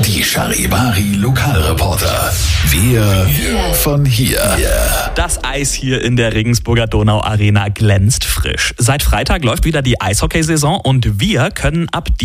Die Charivari Lokalreporter. Wir von hier. Das Eis hier in der Regensburger Donauarena glänzt frisch. Seit Freitag läuft wieder die Eishockeysaison und wir können ab